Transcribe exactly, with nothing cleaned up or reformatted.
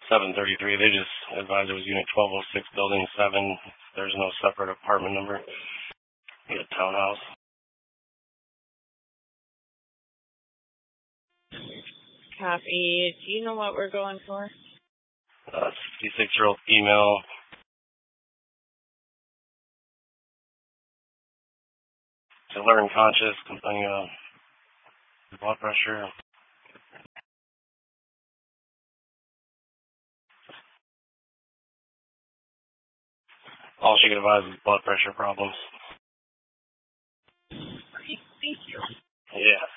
seven thirty-three. They just advised it was Unit twelve oh six, Building seven. There's no separate apartment number. Yeah, townhouse. Copy. Do you know what we're going for? Uh, fifty-six-year-old female. Still unconscious, complaining of blood pressure. All she could advise is blood pressure problems. Thank you. Yeah.